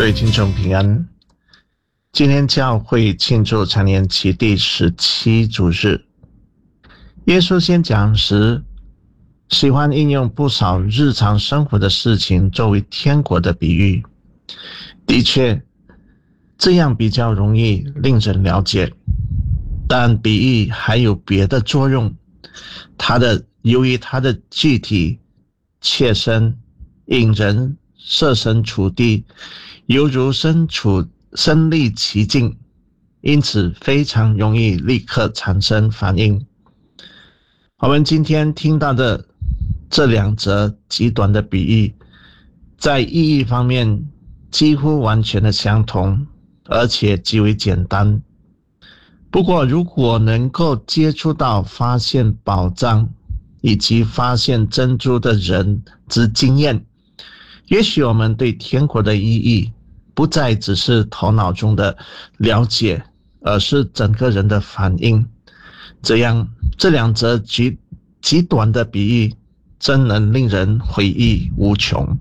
各位听众平安，今天教会庆祝常年期第17主日。耶稣先讲时，喜欢应用不少日常生活的事情作为天国的比喻。的确，这样比较容易令人了解，但比喻还有别的作用。由于它的具体切身，引人设身处地，犹如身历其境，因此非常容易立刻产生反应。我们今天听到的这两则极短的比喻，在意义方面几乎完全的相同，而且极为简单。不过如果能够接触到发现宝藏以及发现珍珠的人之经验，也许我们对天国的意义不再只是头脑中的了解，而是整个人的反应。这样，这两则极短的比喻真能令人回忆无穷。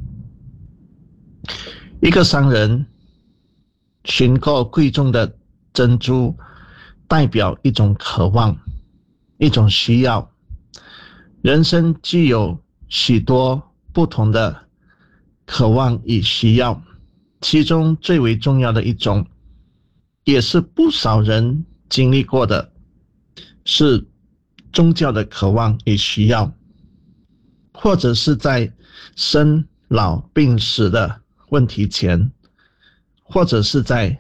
一个商人寻购贵重的珍珠，代表一种渴望，一种需要。人生具有许多不同的渴望与需要，其中最为重要的一种，也是不少人经历过的，是宗教的渴望与需要，或者是在生老病死的问题前，或者是在